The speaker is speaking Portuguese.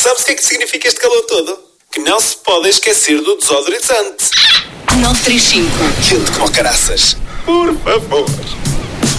sabes o que é que significa este calor todo? Que não se pode esquecer do desodorizante. 935. Quente como caraças. Por favor.